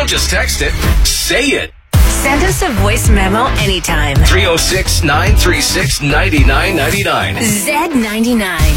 just text it. Say it. Send us a voice memo anytime. 306-936-9999. Z99.